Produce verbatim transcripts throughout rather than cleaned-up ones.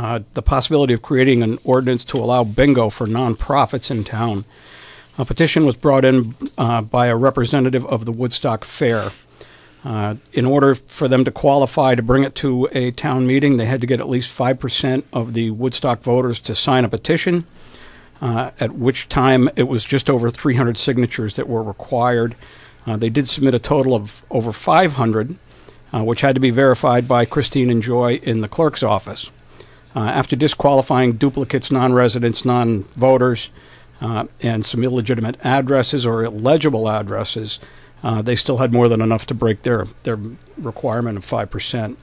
uh, the possibility of creating an ordinance to allow bingo for nonprofits in town. A petition was brought in uh, by a representative of the Woodstock Fair. Uh, in order for them to qualify to bring it to a town meeting, they had to get at least five percent of the Woodstock voters to sign a petition, uh, at which time it was just over three hundred signatures that were required. Uh, they did submit a total of over five hundred, uh, which had to be verified by Christine and Joy in the clerk's office. Uh, after disqualifying duplicates, non-residents, non-voters, uh, and some illegitimate addresses or illegible addresses, uh, they still had more than enough to break their, their requirement of five percent.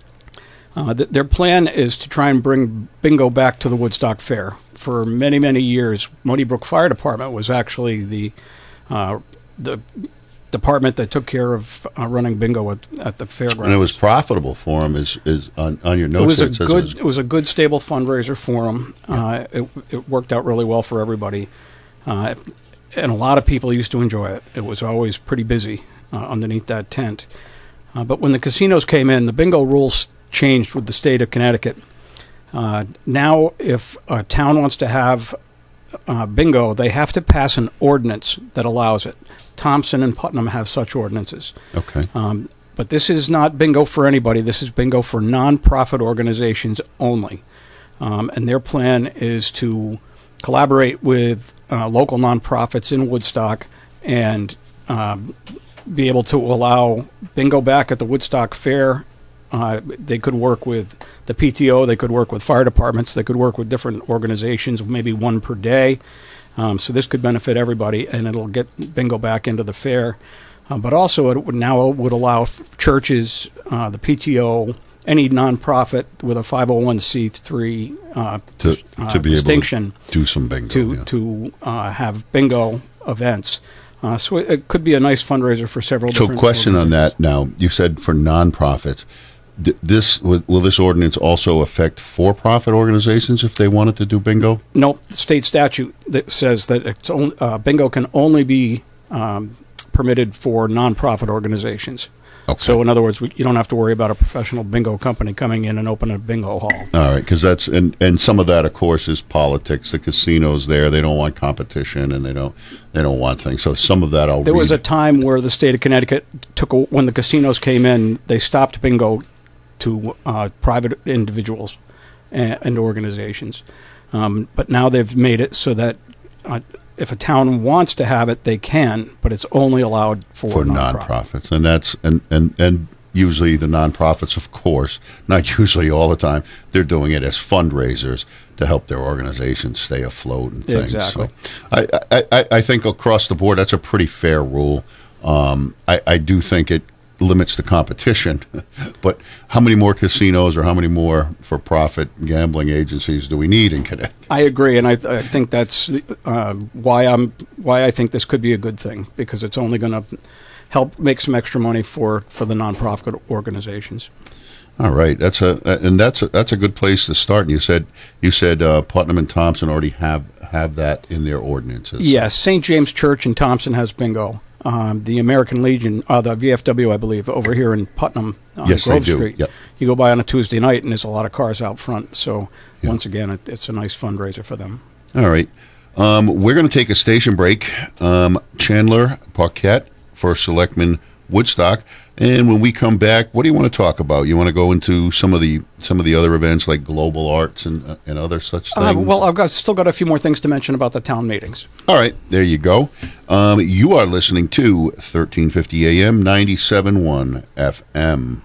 Uh, th- their plan is to try and bring bingo back to the Woodstock Fair. For many, many years, Muddy Brook Fire Department was actually the uh, the department that took care of uh, running bingo at, at the fairgrounds. And it was profitable for them, is, is on, on your notes. It was a it says good, it was, it was a good, stable fundraiser for them. Yeah. Uh, it, it worked out really well for everybody, uh, and a lot of people used to enjoy it. It was always pretty busy uh, underneath that tent. Uh, but when the casinos came in, the bingo rules changed with the state of Connecticut. Uh, now, if a town wants to have uh, bingo, they have to pass an ordinance that allows it. Thompson and Putnam have such ordinances. Okay. Um, but this is not bingo for anybody. This is bingo for nonprofit organizations only. Um, and their plan is to collaborate with uh, local nonprofits in Woodstock and um, be able to allow bingo back at the Woodstock Fair. Uh, they could work with the P T O. They could work with fire departments. They could work with different organizations, maybe one per day. Um, so this could benefit everybody, and it'll get bingo back into the fair. Uh, but also it would now would allow f- churches, uh, the P T O, any nonprofit with a five oh one c three uh, to, uh, to be distinction able to do some bingo. to, yeah. to uh, have bingo events. Uh, so it, it could be a nice fundraiser for several So different question on organizations. that now. You said for nonprofits. Th- This will will this ordinance also affect for-profit organizations if they wanted to do bingo? Nope, the state statute that says that it's only, uh, bingo can only be um, permitted for nonprofit organizations. Okay. So, in other words, we, you don't have to worry about a professional bingo company coming in and opening a bingo hall. All right, because that's and, and some of that, of course, is politics. The casinos there, they don't want competition and they don't they don't want things. So some of that I'll. There read. was a time where the state of Connecticut took a, when the casinos came in, they stopped bingo to uh, private individuals and, and organizations. Um, but now they've made it so that uh, if a town wants to have it, they can, but it's only allowed for, for nonprofit. nonprofits, and that's and, and and usually the nonprofits, of course, not usually all the time, they're doing it as fundraisers to help their organizations stay afloat and things. Exactly. So I, I, I, I think across the board that's a pretty fair rule. Um, I, I do think it limits the competition, but how many more casinos or how many more for-profit gambling agencies do we need in Connecticut? I agree, and I, th- I think that's uh, why I'm why I think this could be a good thing, because it's only going to help make some extra money for, for the nonprofit organizations. All right, that's a and that's a, that's a good place to start. And you said you said uh, Putnam and Thompson already have have that in their ordinances. Yes, Saint James Church in Thompson has bingo. Um, the American Legion, uh, the V F W, I believe, over here in Putnam on Yes, Grove they do. Street. Yep. You go by on a Tuesday night, and there's a lot of cars out front. So Yeah. once again, it, it's a nice fundraiser for them. All right. Um, we're going to take a station break. Um, Chandler Paquette for Selectman Woodstock, and when we come back, what do you want to talk about? You want to go into some of the some of the other events like Global Arts and uh, and other such Uh, things? well, I've got still got a few more things to mention about the town meetings. All right, there you go. Um, you are listening to thirteen fifty A M, ninety-seven point one F M.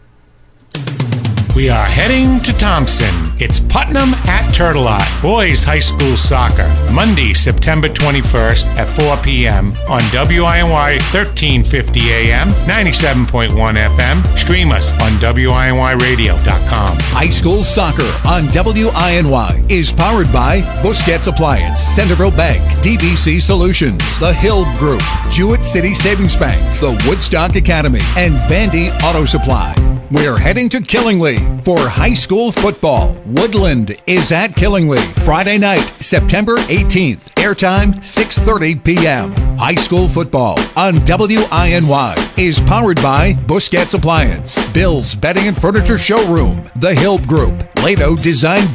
We are heading to Thompson. It's Putnam at Turtle Lot, boys high school soccer, Monday, September twenty-first at four p.m. on W I N Y thirteen fifty A M, ninety-seven point one F M. Stream us on W I N Y radio dot com. High school soccer on W I N Y is powered by Busquets Appliance, Centerville Bank, D B C Solutions, The Hill Group, Jewett City Savings Bank, the Woodstock Academy, and Vandy Auto Supply. We're heading to Killingly for high school football. Woodland is at Killingly Friday night, September eighteenth. Airtime six thirty p.m. High school football on W I N Y is powered by Busquets Appliance, Bill's Bedding and Furniture Showroom, The Hill Group, Lato Design